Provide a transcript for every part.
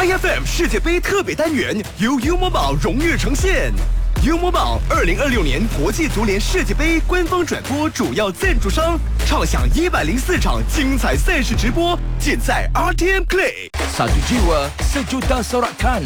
IFM 世界杯特别单元由优某宝荣誉呈现。优某宝2026年国际足联世界杯官方转播主要赞助商，畅享104场精彩赛事直播，尽在 RTM Play。 Satu jiwa, sejuta sorakan。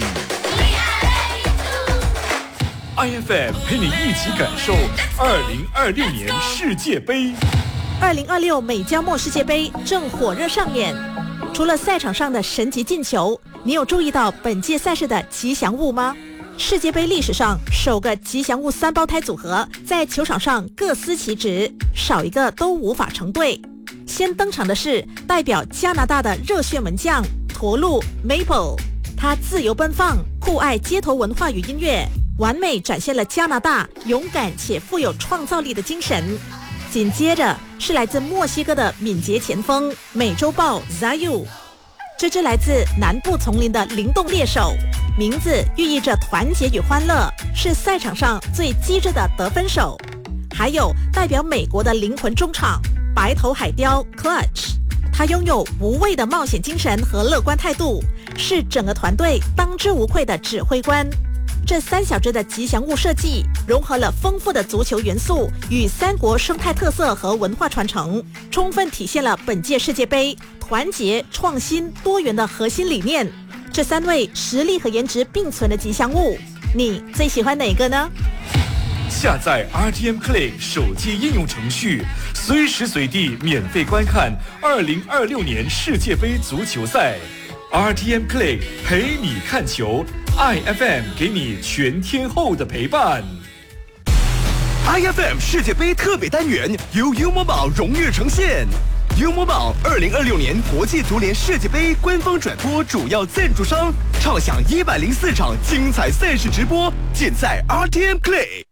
IFM 陪你一起感受2026年世界杯。 2026美加墨世界杯正火热上演，除了赛场上的神级进球，你有注意到本届赛事的吉祥物吗？世界杯历史上首个吉祥物三胞胎组合在球场上各司其职，少一个都无法成队。先登场的是代表加拿大的热血门将驼鹿 Maple， 他自由奔放，酷爱街头文化与音乐，完美展现了加拿大勇敢且富有创造力的精神。紧接着是来自墨西哥的敏捷前锋美洲豹 Zayu， 这只来自南部丛林的灵动猎手，名字寓意着团结与欢乐，是赛场上最机智的得分手。还有代表美国的灵魂中场白头海雕 Clutch， 他拥有无畏的冒险精神和乐观态度，是整个团队当之无愧的指挥官。这三小只的吉祥物设计融合了丰富的足球元素与三国生态特色和文化传承，充分体现了本届世界杯团结、创新、多元的核心理念。这三位实力和颜值并存的吉祥物，你最喜欢哪个呢？ 下载 RTM Play 手机应用程序，随时随地免费观看2026年世界杯足球赛。RTM Play 陪你看球，IFM 给你全天候的陪伴。 IFM 世界杯特别单元由优某宝荣誉呈现。优某宝2026年国际足联世界杯官方转播主要赞助商，畅享104场精彩赛事直播，尽在 RTM Play。